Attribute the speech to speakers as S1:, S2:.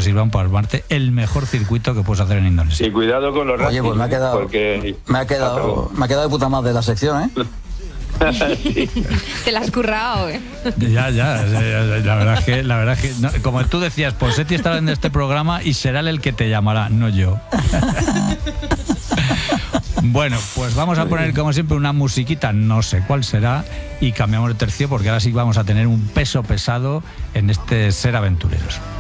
S1: sirvan para armarte el mejor circuito que puedes hacer en Indonesia.
S2: Y cuidado con los
S3: Oye, pues me ha quedado de puta madre la sección, ¿eh?
S2: Sí.
S4: Te la has currado, ¿eh?
S1: Ya, la verdad es que no, como tú decías, Ponseti estará en este programa y será él el que te llamará, no yo. Bueno, pues vamos a poner como siempre una musiquita, no sé cuál será, y cambiamos de tercio porque ahora sí vamos a tener un peso pesado en este Ser Aventureros.